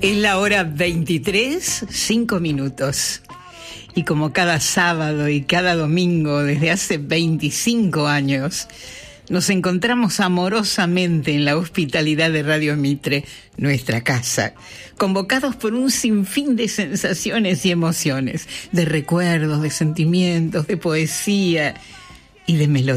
Es la hora 23, 5 minutos. Y como cada sábado y cada domingo desde hace 25 años, nos encontramos amorosamente en la hospitalidad de Radio Mitre, nuestra casa, convocados por un sinfín de sensaciones y emociones, de recuerdos, de sentimientos, de poesía y de melodía.